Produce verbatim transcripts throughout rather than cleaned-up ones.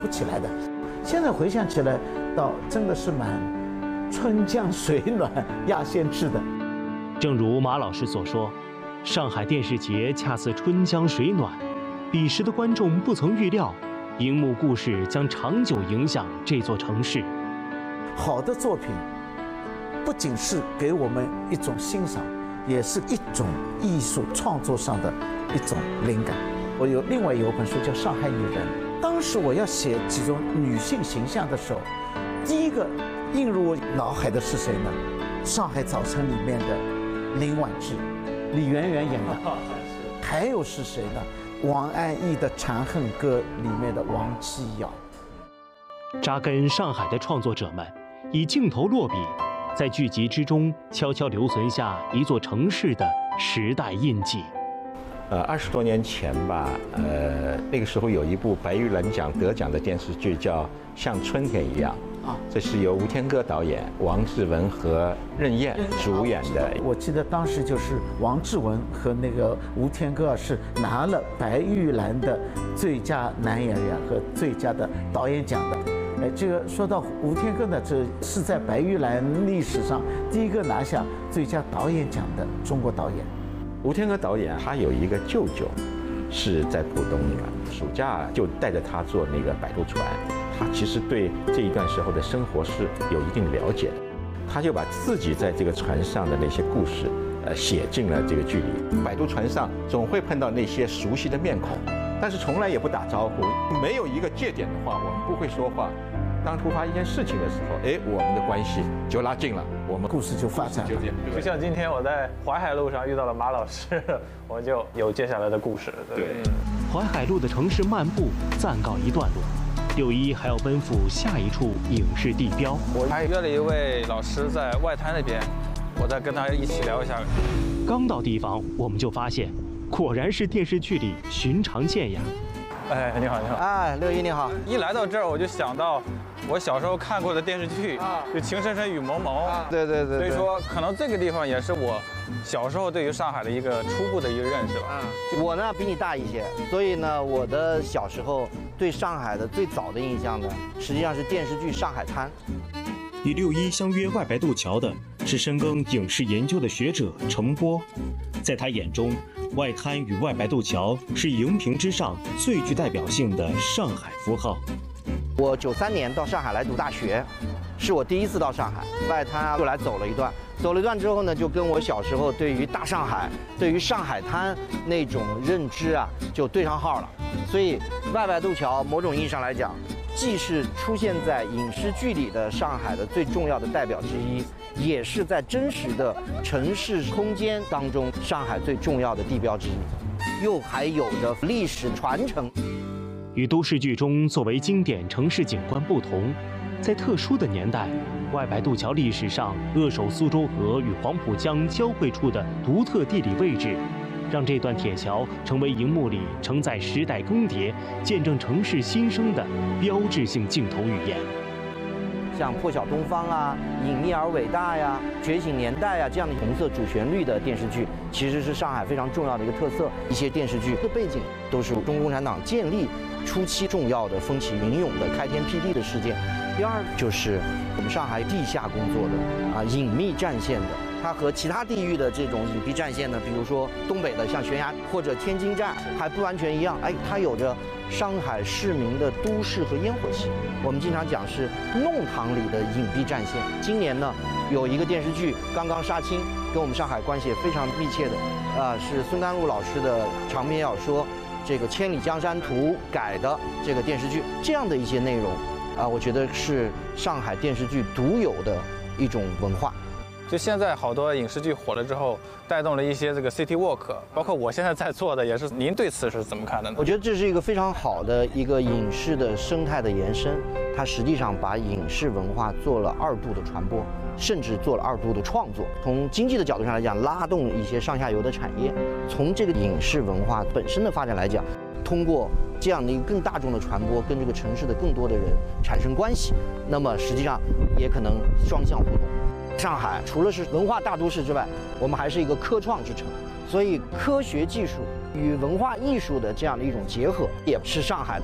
不起来的。现在回想起来，倒真的是蛮春江水暖鸭先知的。 正如马老师所说，上海电视节恰似春江水暖，彼时的观众不曾预料，荧幕故事将长久影响这座城市。 好的作品，不仅是给我们一种欣赏，也是一种艺术创作上的一种灵感。我有另外有一本书叫《上海女人》，当时我要写几种女性形象的时候，第一个映入我脑海的是谁呢？《上海早晨》里面的林婉芝，李圆圆演的。还有是谁呢？王安忆的《长恨歌》里面的王基尧。 扎根上海的创作者们，以镜头落笔，在剧集之中悄悄留存下一座城市的时代印记。 呃，二十多年前吧，呃，那个时候有一部白玉兰奖得奖的电视剧叫《像春天一样》啊，这是由吴天歌导演，王志文和任燕主演的。 我记得当时就是王志文和那个吴天歌是拿了白玉兰的最佳男演员和最佳的导演奖的。哎，这个说到吴天歌呢，这是在白玉兰历史上第一个拿下最佳导演奖的中国导演。 吴天歌导演他有一个舅舅，是在浦东的，暑假就带着他坐那个摆渡船。他其实对这一段时候的生活是有一定了解的，他就把自己在这个船上的那些故事，呃，写进了这个剧里。摆渡船上总会碰到那些熟悉的面孔，但是从来也不打招呼，没有一个界点的话，我们不会说话。当突发一件事情的时候，哎，我们的关系就拉近了，我们故事就发展了。 就像今天我在淮海路上遇到了马老师，我们就有接下来的故事。对， 淮海路的城市漫步暂告一段落，六一还要奔赴下一处影视地标。 我还约了一位老师在外滩那边，我再跟他一起聊一下。 刚到地方，我们就发现，果然是电视剧里寻常见呀。 哎，你好，你好。 哎，六一你好。 一来到这儿，我就想到我小时候看过的电视剧，就《情深深雨蒙蒙》。 对对对。 所以说，可能这个地方也是我小时候对于上海的一个初步的一个认识吧。 我呢比你大一些，所以呢，我的小时候对上海的最早的印象呢，实际上是电视剧《上海滩》。 与六一相约外白渡桥的是深耕影视研究的学者程波，在他眼中，外滩与外白渡桥是荧屏之上最具代表性的上海符号。 我九三年到上海来读大学，是我第一次到上海，外滩就来走了一段。走了一段之后呢，就跟我小时候对于大上海、对于上海滩那种认知啊，就对上号了。所以外白渡桥某种意义上来讲，既是出现在影视剧里的上海的最重要的代表之一，也是在真实的城市空间当中上海最重要的地标之一，又还有着历史传承。 与都市剧中作为经典城市景观不同，在特殊的年代，外白渡桥历史上扼守苏州河与黄浦江交汇处的独特地理位置，让这段铁桥成为荧幕里承载时代更迭、见证城市新生的标志性镜头语言。 像《破晓东方》啊、《隐秘而伟大》呀、《觉醒年代》呀这样的红色主旋律的电视剧，其实是上海非常重要的一个特色。一些电视剧的背景都是中国共产党建立初期重要的风起云涌的开天辟地的事件。第二就是我们上海地下工作的啊隐秘战线的，它和其他地域的这种隐蔽战线呢，比如说东北的像悬崖或者天津站还不完全一样，哎，它有着上海市民的都市和烟火气。我们经常讲是弄堂里的隐蔽战线。今年呢，有一个电视剧刚刚杀青，跟我们上海关系也非常密切的，啊、呃，是孙甘露老师的长篇小说《这个千里江山图》改的这个电视剧，这样的一些内容，啊、呃，我觉得是上海电视剧独有的一种文化。 就现在好多影视剧火了之后，带动了一些这个 city walk， 包括我现在在做的也是。您对此是怎么看的呢？ 我觉得这是一个非常好的一个影视的生态的延伸，它实际上把影视文化做了二度的传播，甚至做了二度的创作。从经济的角度上来讲，拉动一些上下游的产业；从这个影视文化本身的发展来讲，通过这样的一个更大众的传播，跟这个城市的更多的人产生关系，那么实际上也可能双向互动。上海除了是文化大都市之外，我们还是一个科创之城，所以科学技术与文化艺术的这样的一种结合，也是上海的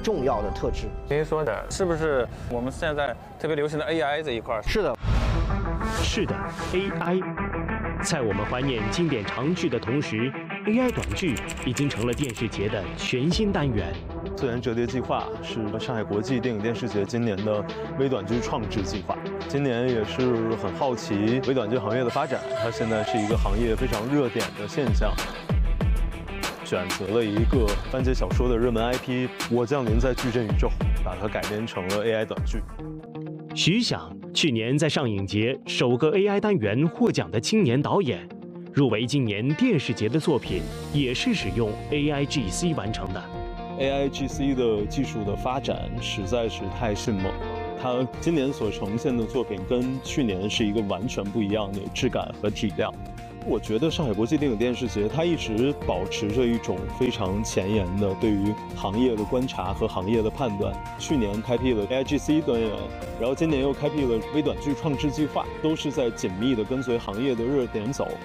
重要的特质。 您说的是不是我们现在特别流行的 A I 这一块？ 是的， 是的 ，A I。在我们怀念经典长剧的同时 ，A I 短剧已经成了电视节的全新单元。 自然折叠计划是上海国际电影电视节今年的微短剧创制计划。今年也是很好奇微短剧行业的发展，它现在是一个行业非常热点的现象。选择了一个番茄小说的热门 I P《我降临在矩阵宇宙》，把它改编成了 A I 短剧。 徐想去年在上影节首个 A I 单元获奖的青年导演，入围今年电视节的作品也是使用 A I G C 完成的。 A I G C 的技术的发展实在是太迅猛了，它今年所呈现的作品跟去年是一个完全不一样的质感和体量。我觉得上海国际电影电视节它一直保持着一种非常前沿的对于行业的观察和行业的判断。去年开辟了 A I G C 单元，然后今年又开辟了微短剧创制计划，都是在紧密的跟随行业的热点走。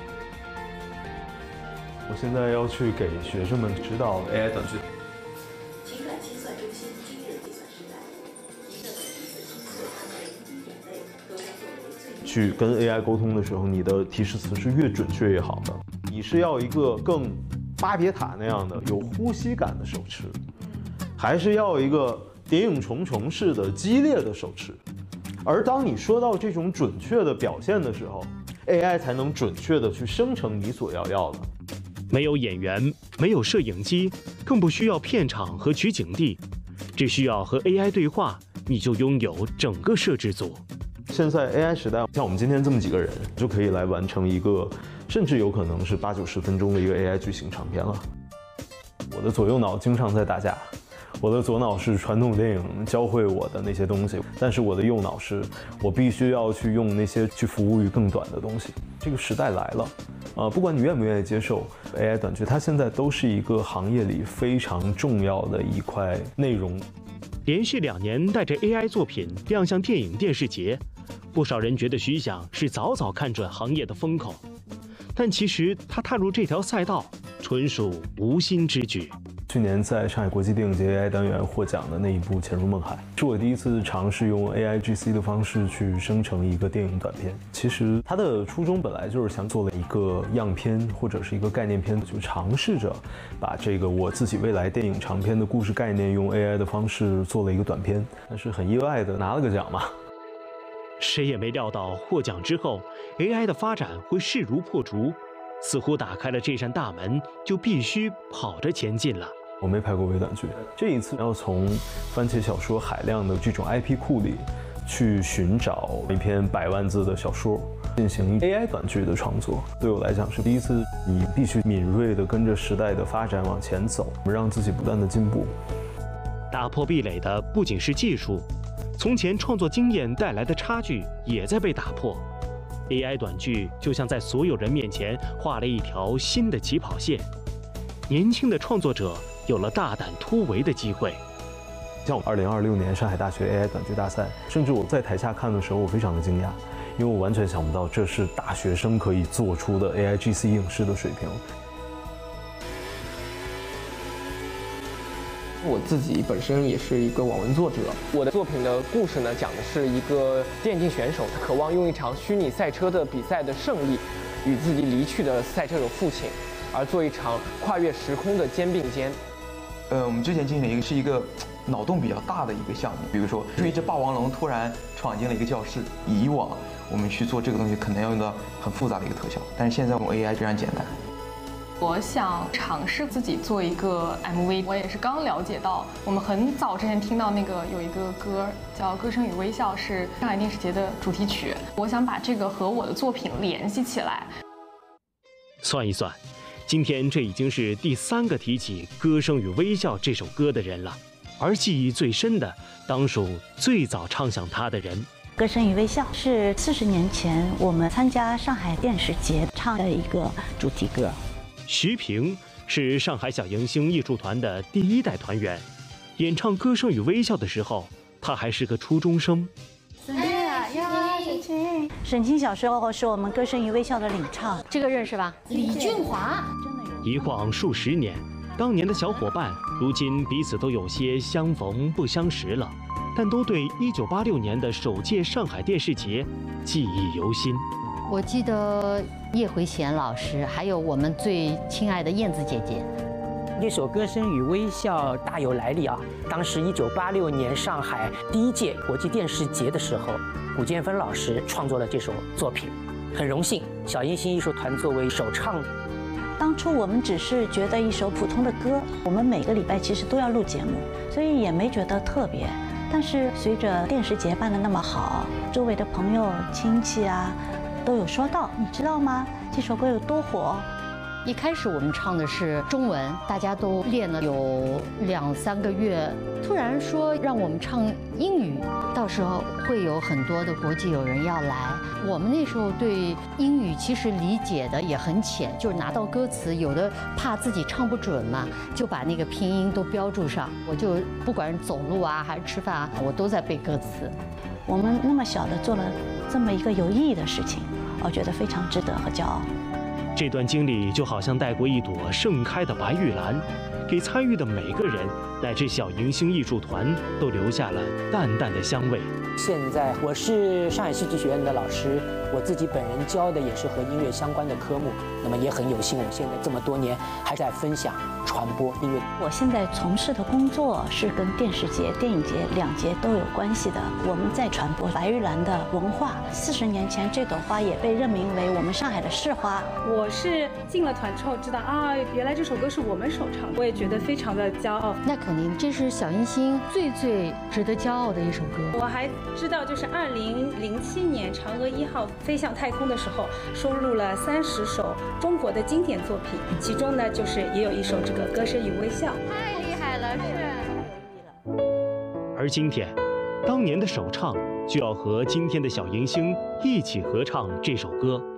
我现在要去给学生们指导 A I 短剧。 情感计算中心今日计算时代，一个每一次心碎和零低点泪都将作为最。 去跟 A I 沟通的时候，你的提示词是越准确越好的。你是要一个更巴别塔那样的有呼吸感的手持，还是要一个谍影重重式的激烈的手持？而当你说到这种准确的表现的时候 ，A I 才能准确的去生成你所要要的。 没有演员，没有摄影机，更不需要片场和取景地，只需要和 A I 对话，你就拥有整个摄制组。 现在 A I 时代，像我们今天这么几个人，就可以来完成一个，甚至有可能是八九十分钟的一个 A I 剧情长片了。我的左右脑经常在打架，我的左脑是传统电影教会我的那些东西，但是我的右脑是我必须要去用那些去服务于更短的东西。这个时代来了。呃，不管你愿不愿意接受 A I 短剧，它现在都是一个行业里非常重要的一块内容。 连续两年带着 A I 作品亮相电影电视节，不少人觉得徐想是早早看准行业的风口，但其实他踏入这条赛道纯属无心之举。 去年在上海国际电影节 A I 单元获奖的那一部《潜入梦海》，是我第一次尝试用 A I G C 的方式去生成一个电影短片。其实它的初衷本来就是想做了一个样片或者是一个概念片，就尝试着把这个我自己未来电影长片的故事概念用 A I 的方式做了一个短片，但是很意外的拿了个奖嘛。 谁也没料到获奖之后 A I 的发展会势如破竹，似乎打开了这扇大门，就必须跑着前进了。 我没拍过微短剧，这一次要从番茄小说海量的这种 I P 库里去寻找一篇百万字的小说，进行 A I 短剧的创作。对我来讲是第一次，你必须敏锐地跟着时代的发展往前走，让自己不断的进步。 打破壁垒的不仅是技术，从前创作经验带来的差距也在被打破。A I 短剧就像在所有人面前画了一条新的起跑线，年轻的创作者有了大胆突围的机会。 像我二零二六年上海大学 A I 短剧大赛，甚至我在台下看的时候，我非常的惊讶，因为我完全想不到这是大学生可以做出的 A I G C 影视的水平。 我自己本身也是一个网文作者，我的作品的故事呢，讲的是一个电竞选手，他渴望用一场虚拟赛车的比赛的胜利，与自己离去的赛车手父亲，而做一场跨越时空的肩并肩。 呃，我们之前进行了一个是一个脑洞比较大的一个项目，比如说，就一只霸王龙突然闯进了一个教室，以往我们去做这个东西，可能要用到很复杂的一个特效，但是现在用 A I 非常简单。 我想尝试自己做一个 M V， 我也是刚了解到，我们很早之前听到那个有一个歌叫《歌声与微笑》，是上海电视节的主题曲。我想把这个和我的作品联系起来。 算一算，今天这已经是第三个提起《歌声与微笑》这首歌的人了，而记忆最深的，当属最早唱响它的人。 歌声与微笑是四十年前我们参加上海电视节唱的一个主题歌。 徐平是上海小迎星艺术团的第一代团员，演唱《歌声与微笑》的时候，他还是个初中生。 沈清小时候是我们《歌声与微笑》的领唱， 这个认识吧？李俊华。 一晃数十年， 当年的小伙伴，如今彼此都有些相逢不相识了，但都对一九八六年的首届上海电视节记忆犹新。 我记得叶回贤老师，还有我们最亲爱的燕子姐姐。 这首《歌声与微笑》大有来历啊！当时一九八六年上海第一届国际电视节的时候，古建芬老师创作了这首作品，很荣幸小银星艺术团作为首唱。 当初我们只是觉得一首普通的歌，我们每个礼拜其实都要录节目，所以也没觉得特别。但是随着电视节办得那么好，周围的朋友亲戚啊都有说到，你知道吗？这首歌有多火？ 一开始我们唱的是中文，大家都练了有两三个月，突然说让我们唱英语，到时候会有很多的国际友人要来。我们那时候对英语其实理解的也很浅，就是拿到歌词，有的怕自己唱不准嘛，就把那个拼音都标注上。我就不管是走路啊还是吃饭啊，我都在背歌词。 我们那么小的做了这么一个有意义的事情，我觉得非常值得和骄傲。 这段经历就好像带过一朵盛开的白玉兰，给参与的每个人乃至小迎星艺术团都留下了淡淡的香味。 现在我是上海戏剧学院的老师，我自己本人教的也是和音乐相关的科目，那么也很有幸，我现在这么多年还在分享传播音乐。 我现在从事的工作是跟电视节、电影节两节都有关系的，我们在传播白玉兰的文化。四十年前，这朵花也被任命为我们上海的市花。 我是进了团之后知道啊，原来这首歌是我们首唱，我也觉得非常的骄傲。 那肯定，这是小银星最最值得骄傲的一首歌。 我还知道，就是二零零七年嫦娥一号飞向太空的时候，收录了三十首中国的经典作品，其中呢，就是也有一首这个《歌声与微笑》。 太厉害了，是。 而今天，当年的首唱就要和今天的小迎星一起合唱这首歌。